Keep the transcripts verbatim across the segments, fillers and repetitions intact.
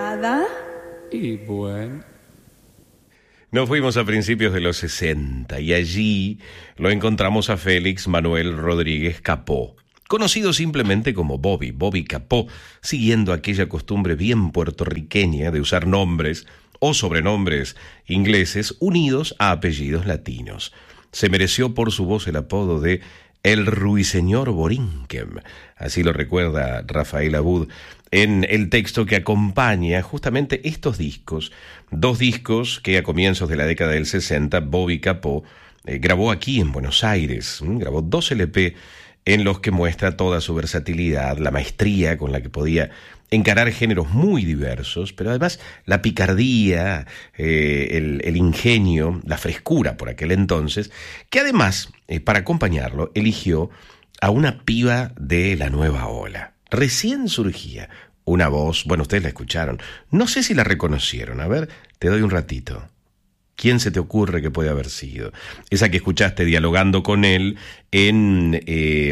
nada. Y bueno. Nos fuimos a principios de los sesenta y allí lo encontramos a Félix Manuel Rodríguez Capó, conocido simplemente como Bobby, Bobby Capó, siguiendo aquella costumbre bien puertorriqueña de usar nombres o sobrenombres ingleses unidos a apellidos latinos. Se mereció por su voz el apodo de El Ruiseñor Borinquen, así lo recuerda Rafael Abud en el texto que acompaña justamente estos discos, dos discos que a comienzos de la década del sesenta Bobby Capó eh, grabó aquí en Buenos Aires, ¿m? grabó dos L P en los que muestra toda su versatilidad, la maestría con la que podía encarar géneros muy diversos, pero además la picardía, eh, el, el ingenio, la frescura por aquel entonces, que además, eh, para acompañarlo, eligió a una piba de la nueva ola. Recién surgía una voz, bueno, ustedes la escucharon, no sé si la reconocieron, a ver, te doy un ratito. ¿Quién se te ocurre que puede haber sido? Esa que escuchaste dialogando con él en eh,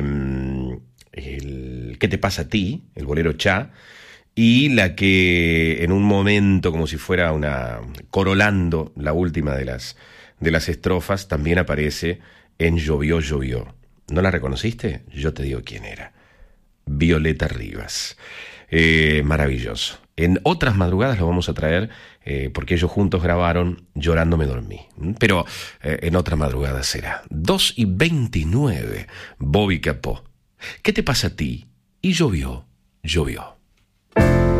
el ¿Qué te pasa a ti?, el bolero Cha, y la que en un momento, como si fuera una corolando la última de las, de las estrofas, también aparece en Llovió, llovió. ¿No la reconociste? Yo te digo quién era. Violeta Rivas. Eh, maravilloso. En otras madrugadas lo vamos a traer eh, porque ellos juntos grabaron Llorando me dormí. Pero eh, en otra madrugada será. dos y veintinueve, Bobby Capó. ¿Qué te pasa a ti? Y llovió, llovió.